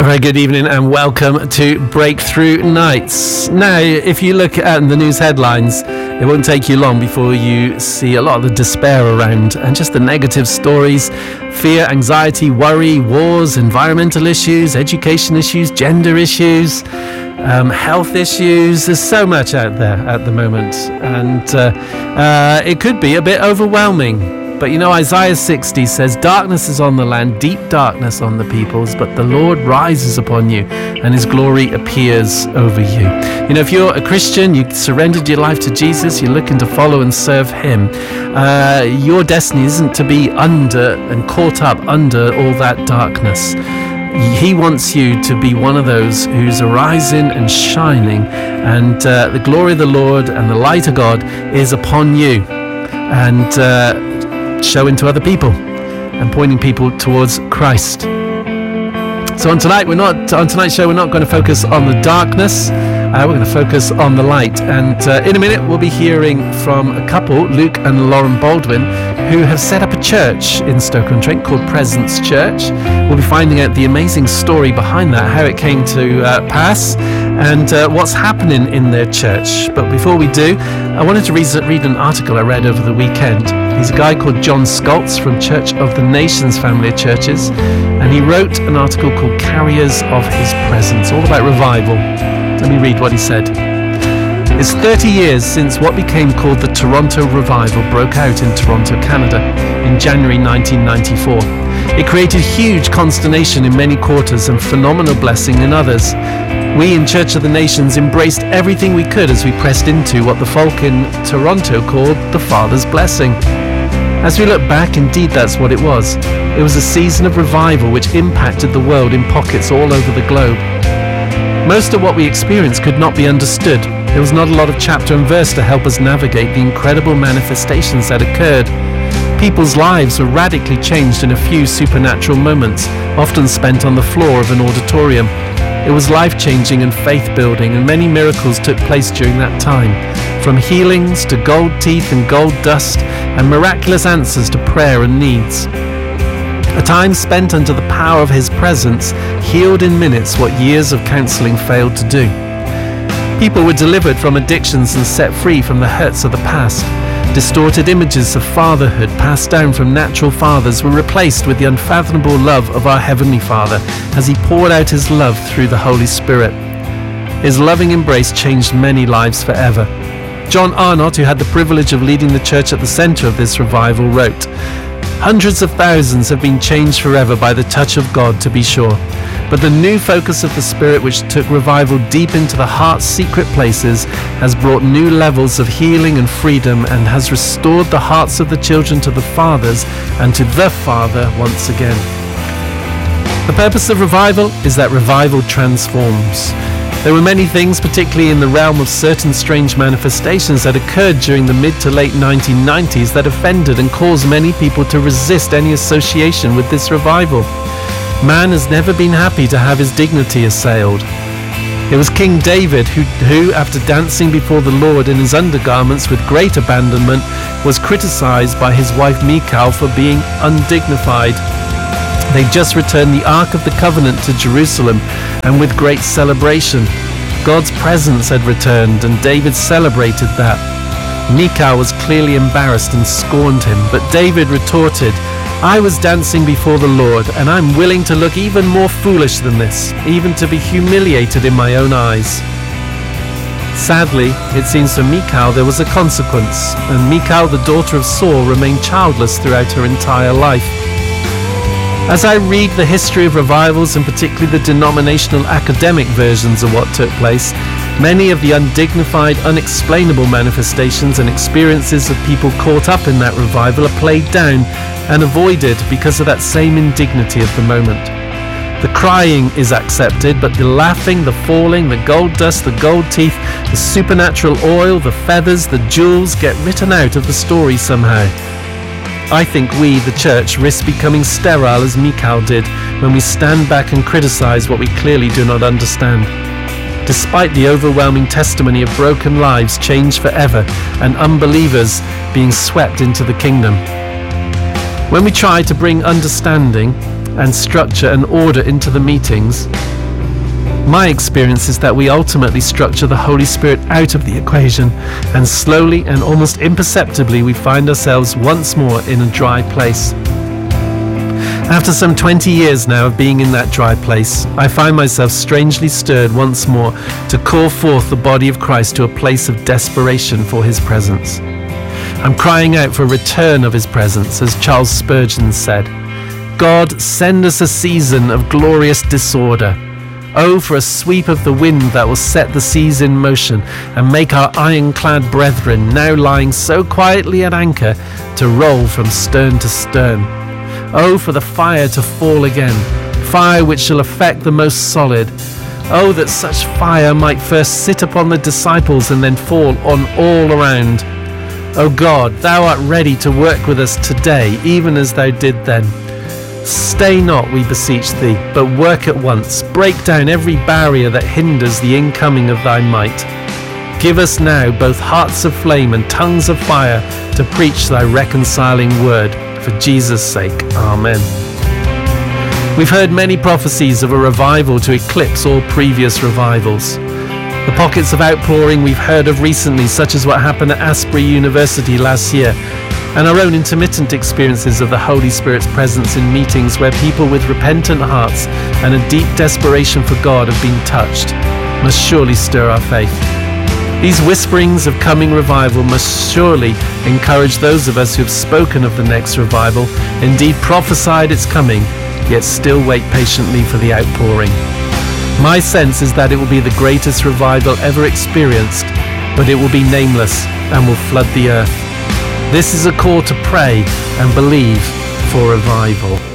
A very good evening and welcome to Breakthrough Nights. Now, if you look at the news headlines, it won't take you long before you see a lot of the despair around and just the negative stories, fear, anxiety, worry, wars, environmental issues, education issues, gender issues, health issues. There's so much out there at the moment, and it could be a bit overwhelming. But you know, Isaiah 60 says, darkness is on the land, deep darkness on the peoples, but the Lord rises upon you and his glory appears over you. You know, if you're a Christian, you surrendered your life to Jesus, you're looking to follow and serve him, your destiny isn't to be under and caught up under all that darkness. He wants you to be one of those who's arising and shining, and the glory of the Lord and the light of God is upon you, and showing to other people and pointing people towards Christ. So on tonight's show, we're not going to focus on the darkness. We're going to focus on the light. And in a minute, we'll be hearing from a couple, Luke and Lauren Baldwin, who have set up a church in Stoke-on-Trent called Presence Church. We'll be finding out the amazing story behind that, how it came to pass, and what's happening in their church. But before we do, I wanted to read an article I read over the weekend. He's a guy called John Skoltz from Church of the Nations family of churches, and he wrote an article called Carriers of His Presence, all about revival. Let me read what he said. It's 30 years since what became called the Toronto Revival broke out in Toronto, Canada, in January 1994. It created huge consternation in many quarters and phenomenal blessing in others. We in Church of the Nations embraced everything we could as we pressed into what the folk in Toronto called the Father's Blessing. As we look back, indeed that's what it was. It was a season of revival which impacted the world in pockets all over the globe. Most of what we experienced could not be understood. There was not a lot of chapter and verse to help us navigate the incredible manifestations that occurred. People's lives were radically changed in a few supernatural moments, often spent on the floor of an auditorium. It was life-changing and faith-building, and many miracles took place during that time, from healings to gold teeth and gold dust, and miraculous answers to prayer and needs. A time spent under the power of his presence healed in minutes what years of counselling failed to do. People were delivered from addictions and set free from the hurts of the past. Distorted images of fatherhood passed down from natural fathers were replaced with the unfathomable love of our Heavenly Father as he poured out his love through the Holy Spirit. His loving embrace changed many lives forever. John Arnott, who had the privilege of leading the church at the centre of this revival, wrote, "Hundreds of thousands have been changed forever by the touch of God, to be sure. But the new focus of the Spirit, which took revival deep into the heart's secret places, has brought new levels of healing and freedom and has restored the hearts of the children to the fathers and to the Father once again." The purpose of revival is that revival transforms. There were many things, particularly in the realm of certain strange manifestations that occurred during the mid to late 1990s that offended and caused many people to resist any association with this revival. Man has never been happy to have his dignity assailed. It was King David who, after dancing before the Lord in his undergarments with great abandonment, was criticized by his wife Michal for being undignified. They just returned the Ark of the Covenant to Jerusalem, and with great celebration. God's presence had returned, and David celebrated that. Michal was clearly embarrassed and scorned him, but David retorted, "I was dancing before the Lord, and I'm willing to look even more foolish than this, even to be humiliated in my own eyes." Sadly, it seems for Michal there was a consequence, and Michal, the daughter of Saul, remained childless throughout her entire life. As I read the history of revivals, and particularly the denominational academic versions of what took place, many of the undignified, unexplainable manifestations and experiences of people caught up in that revival are played down and avoided because of that same indignity of the moment. The crying is accepted, but the laughing, the falling, the gold dust, the gold teeth, the supernatural oil, the feathers, the jewels get written out of the story somehow. I think we, the church, risk becoming sterile as Michal did when we stand back and criticize what we clearly do not understand. Despite the overwhelming testimony of broken lives changed forever and unbelievers being swept into the kingdom. When we try to bring understanding and structure and order into the meetings. My experience is that we ultimately structure the Holy Spirit out of the equation, and slowly and almost imperceptibly we find ourselves once more in a dry place. After some 20 years now of being in that dry place, I find myself strangely stirred once more to call forth the body of Christ to a place of desperation for his presence. I'm crying out for a return of his presence, as Charles Spurgeon said. God, send us a season of glorious disorder. Oh, for a sweep of the wind that will set the seas in motion and make our ironclad brethren, now lying so quietly at anchor, to roll from stern to stern. Oh, for the fire to fall again, fire which shall affect the most solid. Oh, that such fire might first sit upon the disciples and then fall on all around. O God, thou art ready to work with us today, even as thou did then. Stay not, we beseech thee, but work at once. Break down every barrier that hinders the incoming of thy might. Give us now both hearts of flame and tongues of fire to preach thy reconciling word. For Jesus' sake, amen. We've heard many prophecies of a revival to eclipse all previous revivals. The pockets of outpouring we've heard of recently, such as what happened at Asbury University last year, and our own intermittent experiences of the Holy Spirit's presence in meetings where people with repentant hearts and a deep desperation for God have been touched, must surely stir our faith. These whisperings of coming revival must surely encourage those of us who have spoken of the next revival, indeed prophesied its coming, yet still wait patiently for the outpouring. My sense is that it will be the greatest revival ever experienced, but it will be nameless and will flood the earth. This is a call to pray and believe for revival.